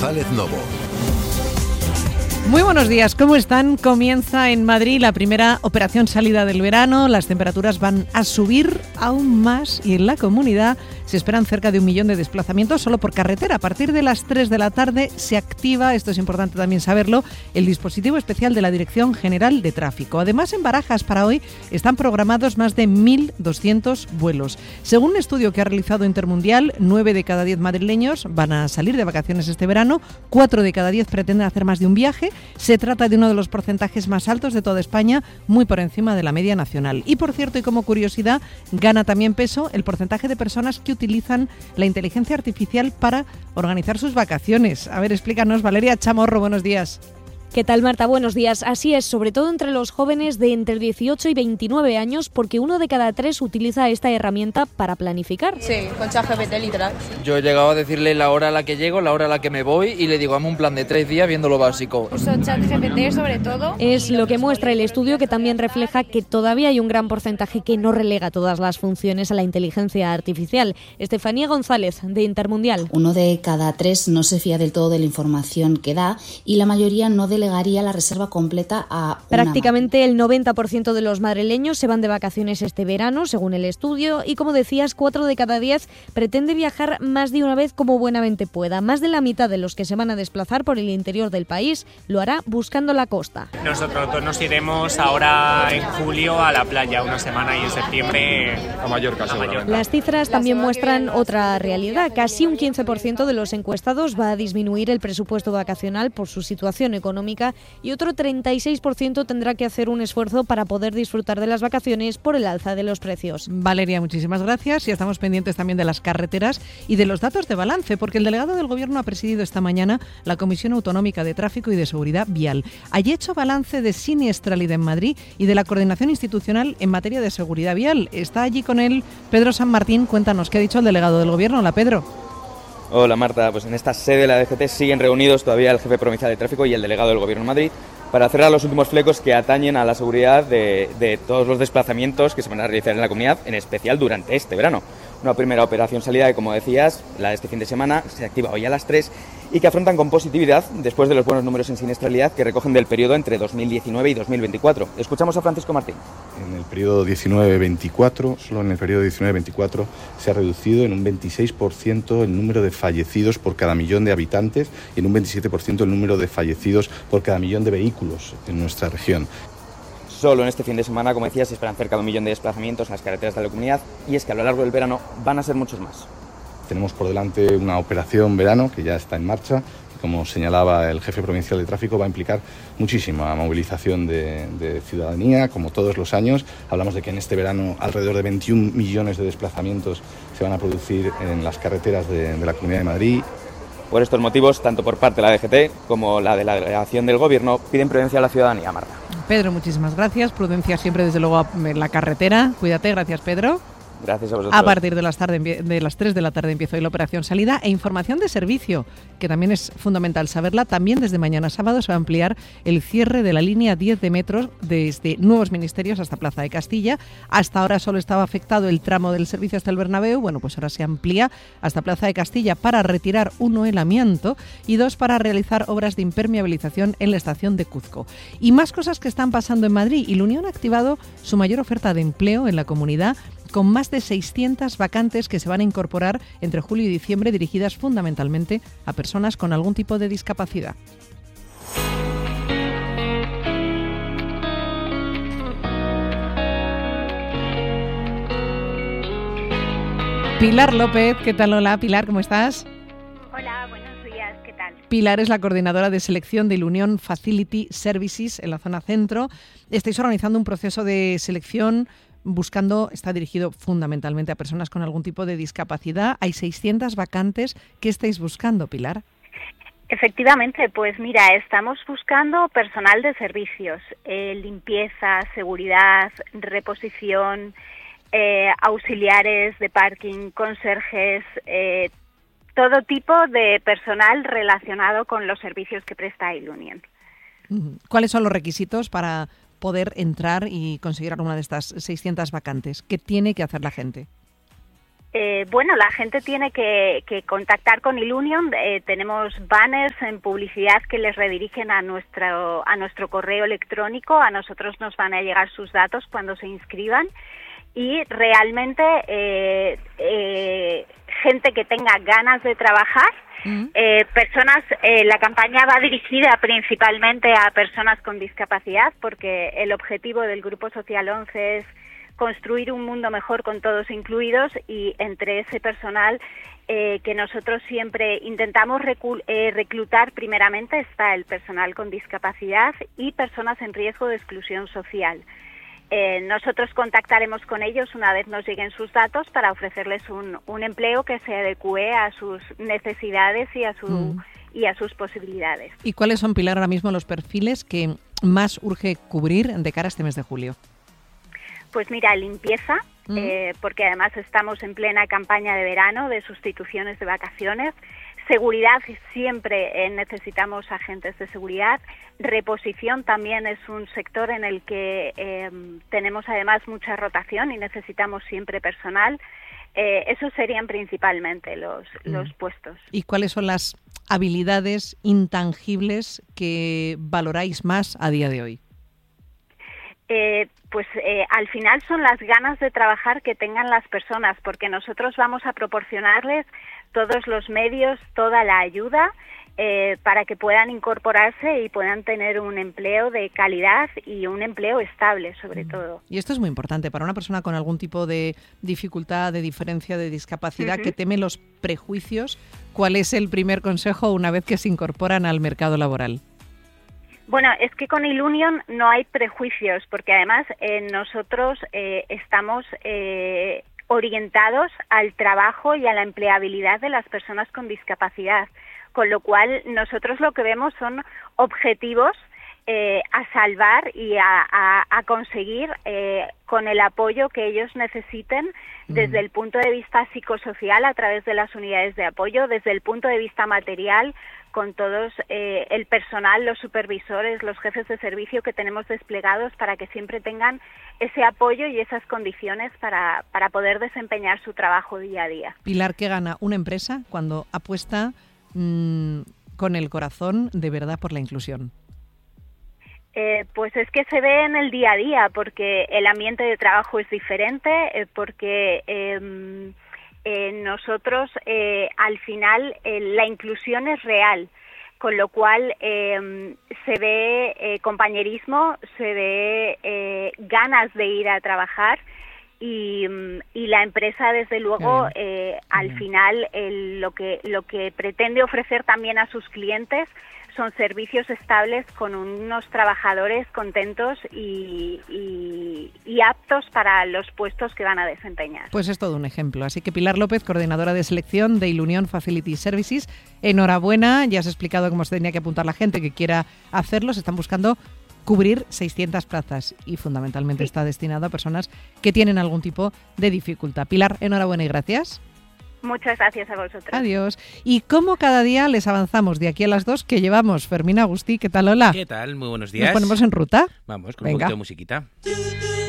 González Novo. Muy buenos días, ¿cómo están? Comienza en Madrid la primera operación salida del verano. Las temperaturas van a subir aún más y en la comunidad se esperan cerca de 1 millón de desplazamientos solo por carretera. A partir de las 3 de la tarde se activa, esto es importante también saberlo, el dispositivo especial de la Dirección General de Tráfico. Además, en Barajas para hoy están programados más de 1.200 vuelos. Según un estudio que ha realizado Intermundial, 9 de cada 10 madrileños van a salir de vacaciones este verano, 4 de cada 10 pretenden hacer más de un viaje. Se trata de uno de los porcentajes más altos de toda España, muy por encima de la media nacional. Y por cierto, y como curiosidad, gana también peso el porcentaje de personas que utilizan la inteligencia artificial para organizar sus vacaciones. A ver, explícanos, Valeria Chamorro, buenos días. ¿Qué tal, Marta? Buenos días. Así es, sobre todo entre los jóvenes de entre 18 y 29 años, porque 1 de cada 3 utiliza esta herramienta para planificar. Sí, con ChatGPT literal. Yo he llegado a decirle la hora a la que llego, la hora a la que me voy y le digo, hazme un plan de 3 días viendo lo básico. Uso ChatGPT sobre todo. Es lo que muestra el estudio, que también refleja que todavía hay un gran porcentaje que no relega todas las funciones a la inteligencia artificial. Estefanía González, de Intermundial. 1 de cada 3 no se fía del todo de la información que da y la mayoría no delegaría la reserva completa a Prácticamente el 90% de los madrileños se van de vacaciones este verano, según el estudio, y como decías, 4 de cada 10 pretende viajar más de una vez como buenamente pueda. Más de la mitad de los que se van a desplazar por el interior del país lo hará buscando la costa. Nosotros nos iremos ahora en julio a la playa, una semana, y en septiembre a Mallorca. Las cifras también muestran otra realidad. Casi un 15% de los encuestados va a disminuir el presupuesto vacacional por su situación económica y otro 36% tendrá que hacer un esfuerzo para poder disfrutar de las vacaciones por el alza de los precios. Valeria, muchísimas gracias y estamos pendientes también de las carreteras y de los datos de balance, porque el delegado del Gobierno ha presidido esta mañana la Comisión Autonómica de Tráfico y de Seguridad Vial. Allí ha hecho balance de siniestralidad en Madrid y de la coordinación institucional en materia de seguridad vial. Está allí con él Pedro San Martín. Cuéntanos, ¿qué ha dicho el delegado del Gobierno? Hola, Pedro. Hola Marta, pues en esta sede de la DGT siguen reunidos todavía el jefe provincial de tráfico y el delegado del Gobierno en Madrid para cerrar los últimos flecos que atañen a la seguridad de todos los desplazamientos que se van a realizar en la comunidad, en especial durante este verano. Una primera operación salida que, como decías, la de este fin de semana, se activa hoy a las 3 y que afrontan con positividad después de los buenos números en siniestralidad que recogen del periodo entre 2019 y 2024. Escuchamos a Francisco Martín. En el periodo 19-24, solo en el periodo 19-24, se ha reducido en un 26% el número de fallecidos por cada millón de habitantes y en un 27% el número de fallecidos por cada millón de vehículos en nuestra región. Solo en este fin de semana, como decía, se esperan cerca de 1 millón de desplazamientos en las carreteras de la comunidad y es que a lo largo del verano van a ser muchos más. Tenemos por delante una operación verano que ya está en marcha. Como señalaba el jefe provincial de tráfico, va a implicar muchísima movilización de ciudadanía, como todos los años. Hablamos de que en este verano alrededor de 21 millones de desplazamientos se van a producir en las carreteras de la Comunidad de Madrid. Por estos motivos, tanto por parte de la DGT como la de la delegación del Gobierno piden prudencia a la ciudadanía, Marta. Pedro, muchísimas gracias. Prudencia siempre, desde luego, en la carretera. Cuídate, gracias, Pedro. Gracias a vosotros. A partir de las 3 de la tarde empieza hoy la operación salida e información de servicio, que también es fundamental saberla. También desde mañana sábado se va a ampliar el cierre de la línea 10 de metro desde Nuevos Ministerios hasta Plaza de Castilla. Hasta ahora solo estaba afectado el tramo del servicio hasta el Bernabéu. Bueno, pues ahora se amplía hasta Plaza de Castilla para retirar, 1, el amianto y 2, para realizar obras de impermeabilización en la estación de Cuzco. Y más cosas que están pasando en Madrid. Y la Unión ha activado su mayor oferta de empleo en la comunidad, con más de 600 vacantes que se van a incorporar entre julio y diciembre, dirigidas fundamentalmente a personas con algún tipo de discapacidad. Pilar López, ¿qué tal? Hola, Pilar, ¿cómo estás? Hola, buenos días, ¿qué tal? Pilar es la coordinadora de selección de la Unión Facility Services en la zona centro. Estáis organizando un proceso de selección está dirigido fundamentalmente a personas con algún tipo de discapacidad. Hay 600 vacantes. ¿Qué estáis buscando, Pilar? Efectivamente, pues mira, estamos buscando personal de servicios, limpieza, seguridad, reposición, auxiliares de parking, conserjes, todo tipo de personal relacionado con los servicios que presta Ilunion. ¿Cuáles son los requisitos para poder entrar y conseguir alguna de estas 600 vacantes? ¿Qué tiene que hacer la gente? Bueno, la gente tiene que contactar con Ilunion. Tenemos banners en publicidad que les redirigen a nuestro correo electrónico. A nosotros nos van a llegar sus datos cuando se inscriban. Y realmente gente que tenga ganas de trabajar, personas, la campaña va dirigida principalmente a personas con discapacidad, porque el objetivo del Grupo Social 11 es construir un mundo mejor con todos incluidos, y entre ese personal que nosotros siempre intentamos reclutar primeramente está el personal con discapacidad y personas en riesgo de exclusión social. Nosotros contactaremos con ellos una vez nos lleguen sus datos para ofrecerles un empleo que se adecue a sus necesidades y a sus posibilidades. ¿Y cuáles son, Pilar, ahora mismo los perfiles que más urge cubrir de cara a este mes de julio? Pues mira, limpieza, porque además estamos en plena campaña de verano de sustituciones de vacaciones. Seguridad, siempre necesitamos agentes de seguridad. Reposición también es un sector en el que tenemos además mucha rotación y necesitamos siempre personal. Esos serían principalmente los puestos. ¿Y cuáles son las habilidades intangibles que valoráis más a día de hoy? Al final son las ganas de trabajar que tengan las personas, porque nosotros vamos a proporcionarles todos los medios, toda la ayuda para que puedan incorporarse y puedan tener un empleo de calidad y un empleo estable, sobre todo. Y esto es muy importante para una persona con algún tipo de dificultad, de diferencia, de discapacidad, que teme los prejuicios. ¿Cuál es el primer consejo una vez que se incorporan al mercado laboral? Bueno, es que con Ilunion no hay prejuicios, porque además nosotros estamos orientados al trabajo y a la empleabilidad de las personas con discapacidad, con lo cual nosotros lo que vemos son objetivos a salvar y a conseguir con el apoyo que ellos necesiten desde el punto de vista psicosocial a través de las unidades de apoyo, desde el punto de vista material con todos el personal, los supervisores, los jefes de servicio que tenemos desplegados para que siempre tengan ese apoyo y esas condiciones para poder desempeñar su trabajo día a día. Pilar, ¿qué gana una empresa cuando apuesta con el corazón de verdad por la inclusión? Pues es que se ve en el día a día, porque el ambiente de trabajo es diferente, porque nosotros al final la inclusión es real, con lo cual se ve compañerismo, se ve ganas de ir a trabajar y la empresa desde luego al final lo que pretende ofrecer también a sus clientes son servicios estables con unos trabajadores contentos y aptos para los puestos que van a desempeñar. Pues es todo un ejemplo. Así que Pilar López, coordinadora de selección de Ilunion Facility Services, enhorabuena. Ya has explicado cómo se tenía que apuntar la gente que quiera hacerlo. Se están buscando cubrir 600 plazas y fundamentalmente está destinado a personas que tienen algún tipo de dificultad. Pilar, enhorabuena y gracias. Muchas gracias a vosotros. Adiós. Y como cada día les avanzamos de aquí a las 2 que llevamos. Fermín Agustí, ¿qué tal? Hola. ¿Qué tal? Muy buenos días. ¿Nos ponemos en ruta? Vamos, con un poquito de musiquita.